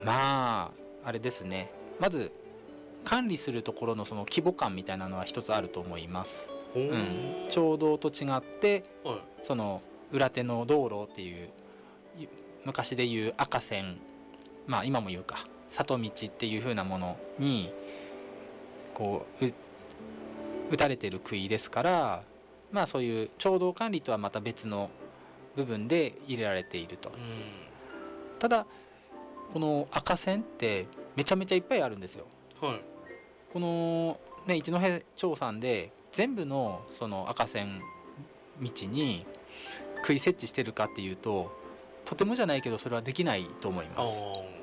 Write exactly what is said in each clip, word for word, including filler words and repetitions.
まああれですね、まず管理するところのその規模感みたいなのは一つあると思います。うん、町道と違って、はい、その裏手の道路っていう昔でいう赤線、まあ今も言うか里道っていう風なものにこう打たれてる杭ですから、まあそういう町道管理とはまた別の部分で入れられていると。うん、ただこの赤線ってめちゃめちゃいっぱいあるんですよ。はい、このね一戸町さんで全部のその赤線道に杭設置してるかっていうととてもじゃないけどそれはできないと思います。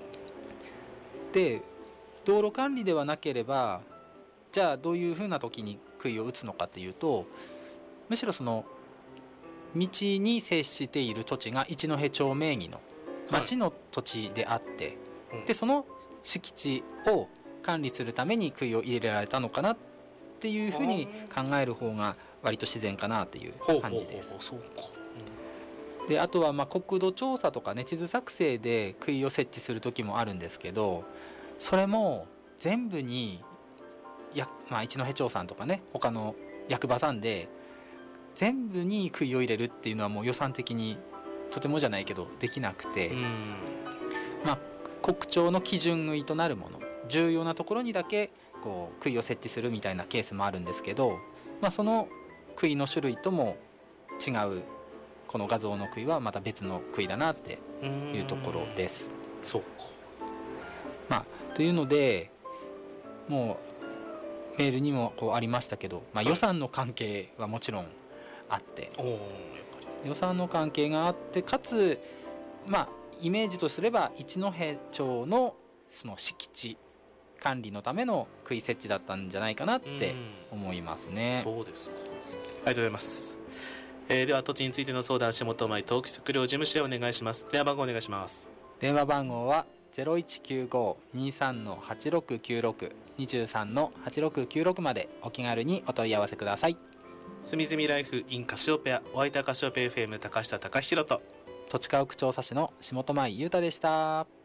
で道路管理ではなければじゃあどういうふうな時に杭を打つのかっていうと、むしろその道に接している土地が一戸町名義の町の土地であって、はい、でその敷地を管理するために杭を入れられたのかなっていうふうに考える方が割と自然かなっていう感じです。であとはまあ国土調査とかね地図作成で杭を設置する時もあるんですけど、それも全部にや、まあ、一戸町さんとかね他の役場さんで全部に杭を入れるっていうのはもう予算的にとてもじゃないけどできなくて、まあ国庁の基準杭となるもの重要なところにだけこう杭を設置するみたいなケースもあるんですけど、まあ、その杭の種類とも違うこの画像の杭はまた別の杭だなっていうところです。 そうか、 まあ、というのでもうメールにもこうありましたけど、まあ、予算の関係はもちろんあって、はい、やっぱり予算の関係があってかつ、まあ、イメージとすれば一戸町のその敷地管理のための杭設置だったんじゃないかなって思いますね。 そうですか、ありがとうございます。えー、では土地についての相談、下本舞登記測量事務所へお願いします。電話番号お願いします。 電話番号は ゼロいちきゅうご にさん はちろくきゅうろく にさん はちろくきゅうろくまでお気軽にお問い合わせください。 すみずみライフ in カシオペア、お相手はカシオペア エフエム 高下貴弘と土地家屋調査士の下本舞優太でした。